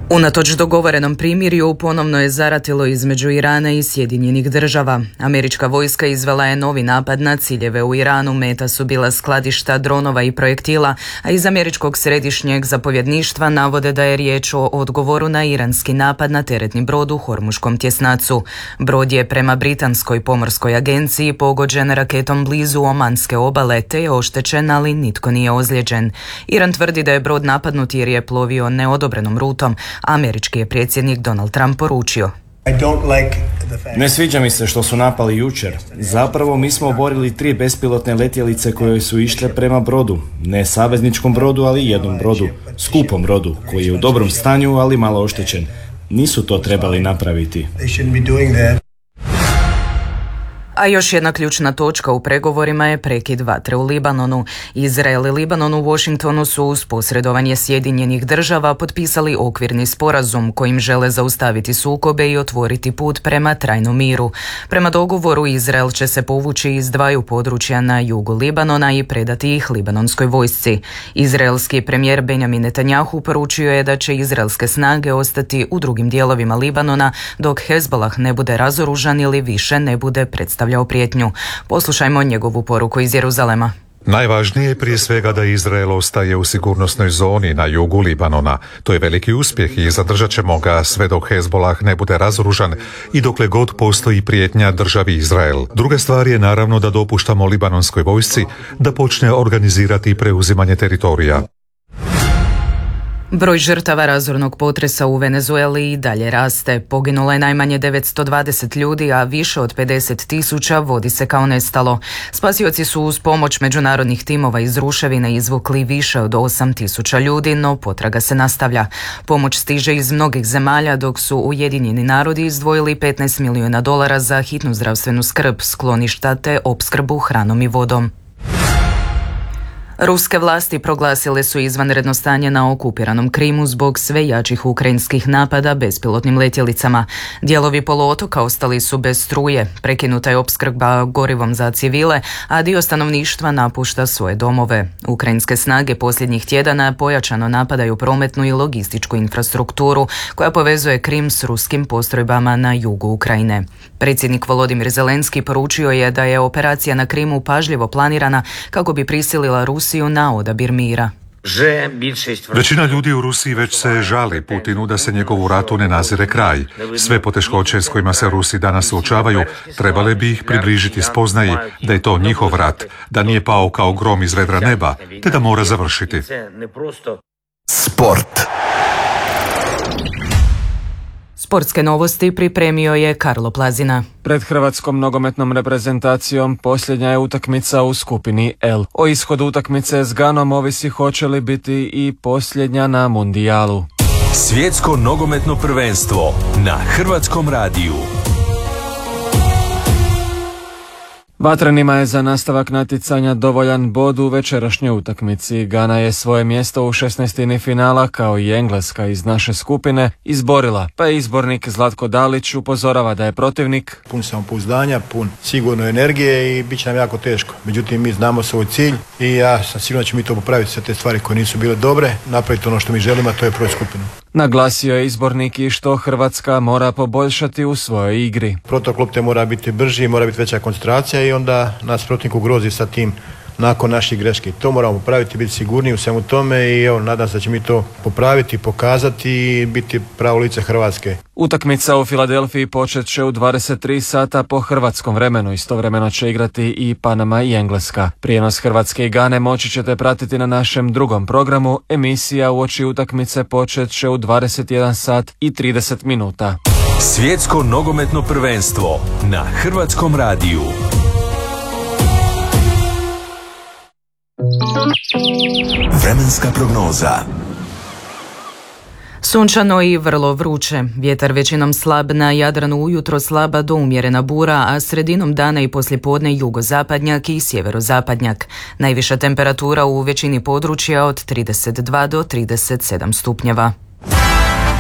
Unatoč dogovorenom primirju ponovno je zaratilo između Irana i Sjedinjenih država. Američka vojska izvela je novi napad na ciljeve u Iranu, meta su bila skladišta dronova i projektila, a iz američkog središnjeg zapovjedništva navode da je riječ o odgovoru na iranski napad na teretni brod u Hormuškom tjesnacu. Brod je prema britanskoj pomorskoj agenciji pogođen raketom blizu Omanske obale te je oštećen, ali nitko nije ozlijeđen. Iran tvrdi da je brod napadnut jer je plovio neodobrenom rutom. Američki je predsjednik Donald Trump poručio: Ne sviđa mi se što su napali jučer. Zapravo mi smo oborili 3 bespilotne letjelice koje su išle prema brodu. Ne savezničkom brodu, ali jednom brodu. Skupom brodu, koji je u dobrom stanju, ali malo oštećen. Nisu to trebali napraviti. A još jedna ključna točka u pregovorima je prekid vatre u Libanonu. Izrael i Libanon u Washingtonu su uz posredovanje Sjedinjenih država potpisali okvirni sporazum kojim žele zaustaviti sukobe i otvoriti put prema trajnom miru. Prema dogovoru Izrael će se povući iz 2 područja na jugu Libanona i predati ih libanonskoj vojsci. Izraelski premijer Benjamin Netanjahu poručio je da će izraelske snage ostati u drugim dijelovima Libanona dok Hezbollah ne bude razoružan ili više ne bude predstavljen prijetnju. Poslušajmo njegovu poruku iz Jeruzalema. Najvažnije je prije svega da Izrael ostaje u sigurnosnoj zoni na jugu Libanona. To je veliki uspjeh i zadržat ćemo ga sve dok Hezbollah ne bude razoružan i dokle god postoji prijetnja državi Izrael. Druga stvar je naravno da dopuštamo libanonskoj vojsci da počne organizirati preuzimanje teritorija. Broj žrtava razornog potresa u Venezueli i dalje raste. Poginulo je najmanje 920 ljudi, a više od 50.000 vodi se kao nestalo. Spasioci su uz pomoć međunarodnih timova iz ruševine izvukli više od 8.000 ljudi, no potraga se nastavlja. Pomoć stiže iz mnogih zemalja, dok su Ujedinjeni narodi izdvojili $15 milijuna za hitnu zdravstvenu skrb, skloništa te opskrbu hranom i vodom. Ruske vlasti proglasile su izvanredno stanje na okupiranom Krimu zbog sve jačih ukrajinskih napada bespilotnim letjelicama. Dijelovi poluotoka ostali su bez struje, prekinuta je opskrba gorivom za civile, a dio stanovništva napušta svoje domove. Ukrajinske snage posljednjih tjedana pojačano napadaju prometnu i logističku infrastrukturu koja povezuje Krim s ruskim postrojbama na jugu Ukrajine. Predsjednik Volodimir Zelenski poručio je da je operacija na Krimu pažljivo planirana kako bi prisilila Rusiju na odabir mira. Većina ljudi u Rusiji već se žali Putinu da se njegovu ratu ne nazire kraj. Sve poteškoće s kojima se Rusi danas suočavaju trebale bi ih približiti spoznaji da je to njihov rat, da nije pao kao grom iz vedra neba, te da mora završiti. Sport. Sportske novosti pripremio je Karlo Plazina. Pred hrvatskom nogometnom reprezentacijom posljednja je utakmica u skupini L. O ishodu utakmice s Ganom ovisi hoće li biti i posljednja na mundijalu. Svjetsko nogometno prvenstvo na Hrvatskom radiju. Vatrenima je za nastavak natjecanja dovoljan bod u večerašnjoj utakmici. Gana je svoje mjesto u 16. finala kao i Engleska iz naše skupine izborila, pa je izbornik Zlatko Dalić upozorava da je protivnik pun samopouzdanja, pun sigurno energije i bit će nam jako teško. Međutim, mi znamo svoj cilj i ja sam siguran da ćemo mi to popraviti, sve te stvari koje nisu bile dobre, napraviti ono što mi želimo, a to je proći skupinu. Naglasio je izbornik i što Hrvatska mora poboljšati u svojoj igri. Protok lopte mora biti brži, mora biti veća koncentracija i onda nas protivnik ugrozi sa tim nakon naših greški. To moramo popraviti, biti sigurniji u svemu tome i evo, nadam se da će mi to popraviti, pokazati i biti pravo lice Hrvatske. Utakmica u Filadelfiji počet će u 23 sata po hrvatskom vremenu. Istovremeno će igrati i Panama i Engleska. Prijenos Hrvatske i Gane moći ćete pratiti na našem drugom programu. Emisija uoči utakmice počet će u 21 sat i 30 minuta. Svjetsko nogometno prvenstvo na Hrvatskom radiju. Vremenska prognoza. Sunčano i vrlo vruće. Vjetar većinom slab, na Jadranu ujutro slaba do umjerena bura, a sredinom dana i poslijepodne jugozapadnjak i sjeverozapadnjak. Najviša temperatura u većini područja od 32 do 37 stupnjeva.